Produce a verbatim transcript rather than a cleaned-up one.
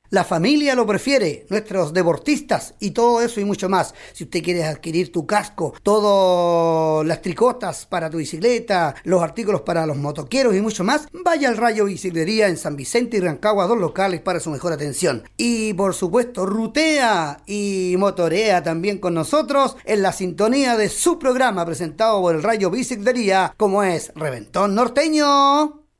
La familia lo prefiere, nuestros deportistas y todo eso y mucho más. Si usted quiere adquirir tu casco, todas las tricotas para tu bicicleta, los artículos para los motoqueros y mucho más, vaya al Rayo Biciclería en San Vicente y Rancagua, dos locales para su mejor atención. Y por supuesto, rutea y motorea también con nosotros en la sintonía de su programa presentado por el Rayo Biciclería, como es Reventón Norteño.